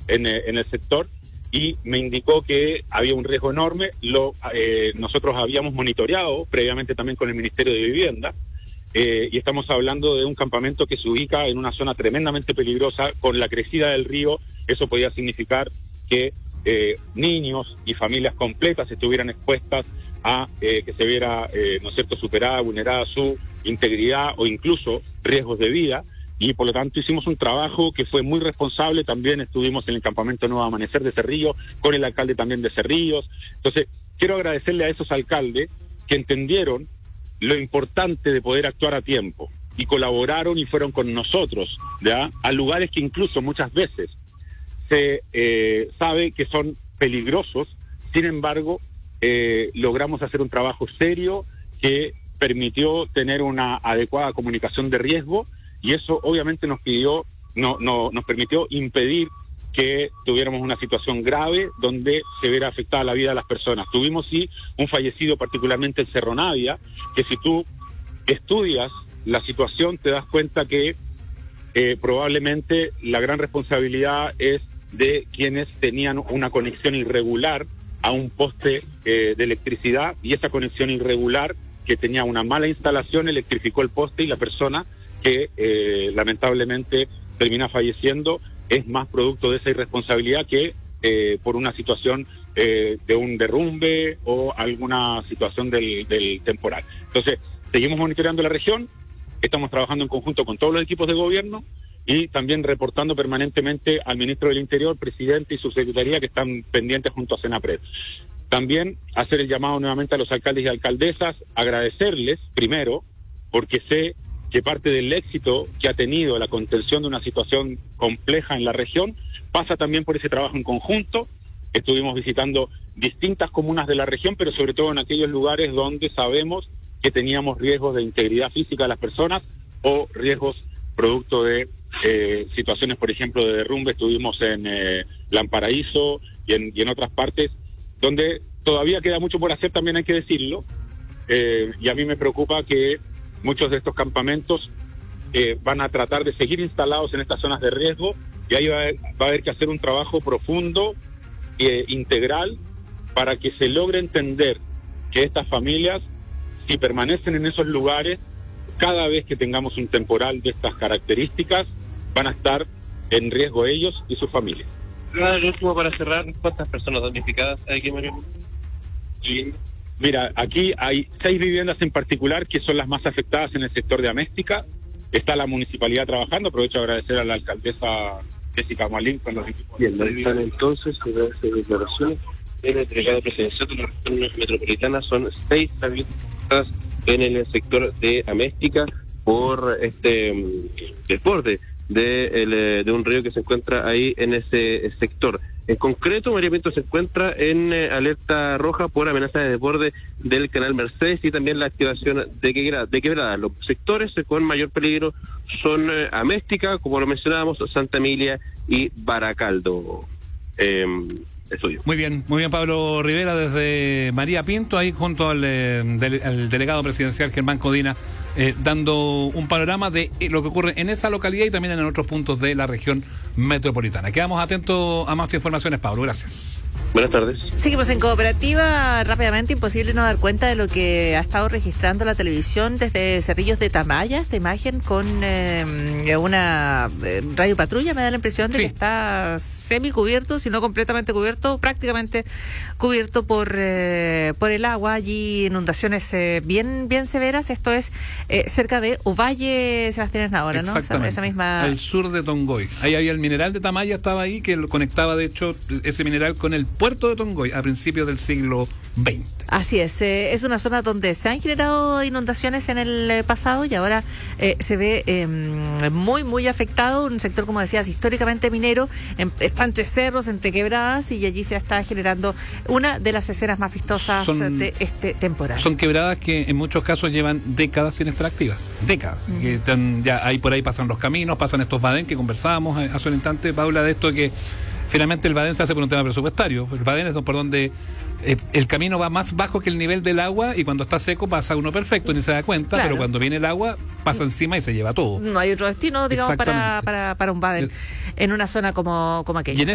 en el sector, y me indicó que había un riesgo enorme. Nosotros habíamos monitoreado previamente también con el Ministerio de Vivienda, y estamos hablando de un campamento que se ubica en una zona tremendamente peligrosa. Con la crecida del río, eso podía significar que niños y familias completas estuvieran expuestas a que se viera, ¿no es cierto?, superada, vulnerada su integridad o incluso riesgos de vida. Y por lo tanto hicimos un trabajo que fue muy responsable. También estuvimos en el campamento Nuevo Amanecer de Cerrillos, con el alcalde también de Cerrillos. Entonces, quiero agradecerle a esos alcaldes que entendieron lo importante de poder actuar a tiempo y colaboraron y fueron con nosotros, ¿ya?, a lugares que incluso muchas veces se sabe que son peligrosos. Sin embargo, logramos hacer un trabajo serio que permitió tener una adecuada comunicación de riesgo, y eso obviamente nos permitió impedir que tuviéramos una situación grave donde se viera afectada la vida de las personas. Tuvimos sí un fallecido, particularmente en Cerro Navia, que si tú estudias la situación te das cuenta que probablemente la gran responsabilidad es de quienes tenían una conexión irregular a un poste de electricidad, y esa conexión irregular, que tenía una mala instalación, electrificó el poste, y la persona que lamentablemente termina falleciendo es más producto de esa irresponsabilidad que por una situación de un derrumbe o alguna situación del temporal. Entonces, seguimos monitoreando la región, estamos trabajando en conjunto con todos los equipos de gobierno y también reportando permanentemente al ministro del Interior, presidente y subsecretaría, que están pendientes junto a Senapred. También hacer el llamado nuevamente a los alcaldes y alcaldesas, agradecerles primero, porque sé que parte del éxito que ha tenido la contención de una situación compleja en la región pasa también por ese trabajo en conjunto. Estuvimos visitando distintas comunas de la región, pero sobre todo en aquellos lugares donde sabemos que teníamos riesgos de integridad física de las personas o riesgos producto de situaciones, por ejemplo, de derrumbe. Estuvimos en Lamparaíso y en otras partes donde todavía queda mucho por hacer, también hay que decirlo, y a mí me preocupa que muchos de estos campamentos van a tratar de seguir instalados en estas zonas de riesgo, y ahí va a haber que hacer un trabajo profundo e integral para que se logre entender que estas familias, si permanecen en esos lugares, cada vez que tengamos un temporal de estas características, van a estar en riesgo ellos y sus familias. El último, para cerrar, ¿cuántas personas damnificadas hay aquí, Mario? Mira, aquí hay 6 viviendas en particular que son las más afectadas en el sector de Améstica. Está la municipalidad trabajando. Aprovecho a agradecer a la alcaldesa Jessica Malín con los equipos. Bien, están entonces declaraciones del delegado presidencial de la región metropolitana. Son 6 viviendas en el sector de Améstica por desborde de un río que se encuentra ahí en ese sector. En concreto, María Pinto se encuentra en alerta roja por amenaza de desborde del canal Mercedes y también la activación de quebradas. Los sectores con mayor peligro son Améstica, como lo mencionábamos, Santa Emilia y Baracaldo. Estudio. Muy bien, Pablo Rivera, desde María Pinto, ahí junto al delegado presidencial Germán Codina, dando un panorama de lo que ocurre en esa localidad y también en otros puntos de la región metropolitana. Quedamos atentos a más informaciones, Pablo. Gracias. Buenas tardes. Seguimos en Cooperativa. Rápidamente, imposible no dar cuenta de lo que ha estado registrando la televisión desde Cerrillos de Tamaya. Esta imagen con una radio patrulla, me da la impresión de que está semicubierto, si no completamente cubierto, prácticamente cubierto por el agua. Allí inundaciones bien severas. Esto es cerca de Ovalle, Sebastián Esnaola, ¿no? Esa misma... Al sur de Tongoy. Ahí había el mineral de Tamaya, estaba ahí, que lo conectaba, de hecho, ese mineral con el puerto de Tongoy a principios del siglo XX. Así es una zona donde se han generado inundaciones en el pasado y ahora se ve muy afectado, un sector, como decías, históricamente minero, está entre cerros, entre quebradas, y allí se está generando una de las escenas más vistosas de este temporal. Son quebradas que en muchos casos llevan décadas sin estar activas, décadas. Que están, ya ahí por ahí pasan los caminos, pasan estos badén que conversábamos hace un instante, Paula, de esto que finalmente el badén se hace por un tema presupuestario. El badén es por donde el camino va más bajo que el nivel del agua, y cuando está seco pasa uno perfecto, ni se da cuenta, claro. Pero cuando viene el agua pasa encima y se lleva todo. No hay otro destino, digamos, para un badén en una zona como aquella.